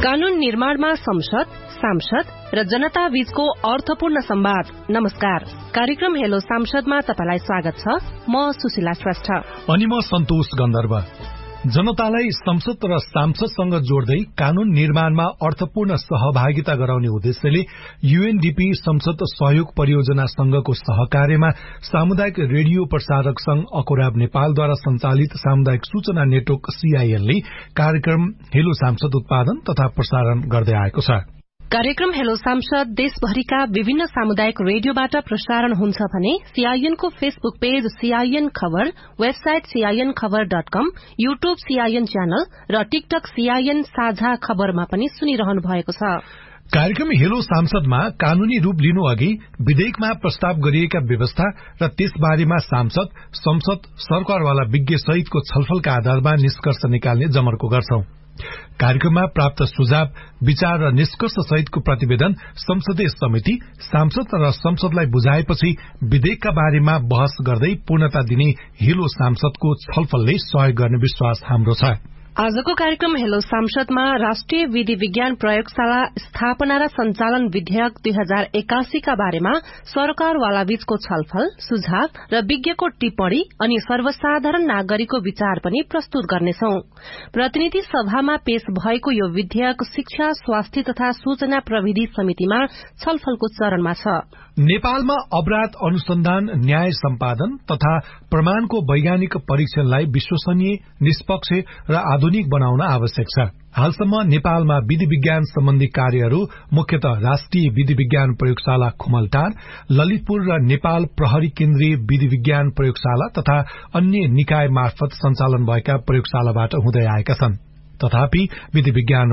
कानून निर्माणमा संसद, सांसद र जनता बीचको अर्थपूर्ण संवाद। नमस्कार, कार्यक्रम हेलो सांसदमा तपाईलाई स्वागत छ। म सुशीला श्रेष्ठ अनि म सन्तोष गन्धर्व। जनतालाई संसद र सांसदसँग जोड्दै कानून निर्माणमा अर्थपूर्ण सहभागिता गराउने उद्देश्यले यूएनडीपी संसद सहयोग परियोजना संघको सहकार्यमा सामुदायिक रेडियो प्रसारक संघ अकोराब नेपालद्वारा संचालित सामुदायिक सूचना नेटवर्क सीआईएन ले कार्यक्रम हेलो सांसद उत्पादन तथा प्रसारण गर्दै आएको छ। कार्यक्रम हेलो सांसद देशभरिका विभिन्न सामुदायिक रेडियोबाट प्रसारण हुन्छ भने सीआईएन को फेसबुक पेज सीआईएन खबर, वेबसाइट CINखबर.com, यूट्यूब सीआईएन च्यानल र टिकटक सीआईएन साझा खबरमा पनि सुनिरहनु भएको छ। कार्यक्रम हेलो सांसदमा कानूनी रूप लिनु अघि विधेयकमा प्रस्ताव गरिएका व्यवस्था र त्यसबारेमा सांसद, संसद, सरकारवाला विज्ञ सहितको छलफलका आधारमा निष्कर्ष निकाल्ने जमर्को गर्छौं। कार्यक्रममा प्राप्त सुझाव, विचार र निष्कर्ष सहितको प्रतिवेदन संसदीय समिति, सांसद र संसदलाई बुझाएपछि विधेयकका बारेमा बहस गर्दै पूर्णता दिने हेलो सांसदको छलफलले सहयोग गर्ने विश्वास हाम्रो छ। आजको कार्यक्रम हेलो सांसदमा राष्ट्रिय विधि विज्ञान प्रयोगशाला स्थापना र सञ्चालन विधेयक 2081 का बारेमा सरकारवाला बीचको छलफल, सुझाव र विज्ञको टिप्पणी अनि सर्वसाधारण नागरिकको विचार पनि प्रस्तुत गर्नेछौं। प्रतिनिधि सभामा पेश भएको यो विधेयक शिक्षा, स्वास्थ्य तथा सूचना प्रविधि समितिमा छलफलको चरणमा छ। नेपालमा अपराध अनुसन्धान, न्याय सम्पादन तथा प्रमाणको वैज्ञानिक परीक्षणलाई विश्वसनीय, निष्पक्ष र आधुनिक बनाउन आवश्यक छ। हालसम्म नेपालमा विधि विज्ञान सम्बन्धी कार्यहरू मुख्यतः राष्ट्रिय विधि विज्ञान प्रयोगशाला खुमलटार, ललितपुर र नेपाल प्रहरी केन्द्रीय विधि विज्ञान प्रयोगशाला तथा अन्य निकाय मार्फत सञ्चालन भएका प्रयोगशालाबाट हुँदै आएका छन्। तथापि विधि विज्ञान